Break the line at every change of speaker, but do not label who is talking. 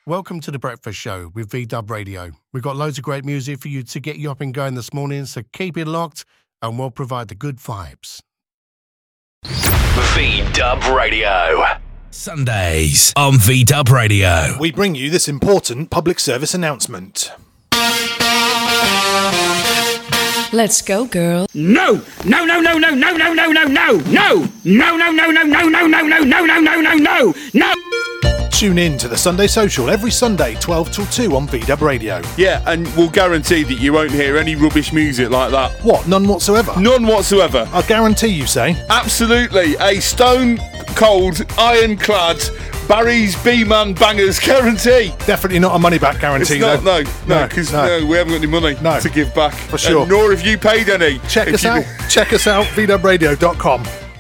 Welcome to The Breakfast Show with VDub Radio. We've got loads of great music for you to get you up and going this morning, so keep it locked and we'll provide the good vibes.
VDub Radio. Sundays on VDub Radio.
We bring you this important public service announcement.
Let's go, girl.
No! No, no, no, no, no, no, no, no, no, no! No, no, no, no, no, no, no, no, no, no, no, no, no, no, no!
Tune in to the Sunday Social every Sunday, 12 till 2 on VDub Radio.
Yeah, and we'll guarantee that you won't hear any rubbish music like that.
What, none whatsoever?
None whatsoever.
I guarantee you say.
Absolutely. A stone-cold, ironclad Barry's B-Man Bangers guarantee.
Definitely not a money-back guarantee,
it's not,
though.
No, because we haven't got any money to give back.
For sure.
Nor have you paid any.
Check us out, vdubradio.com.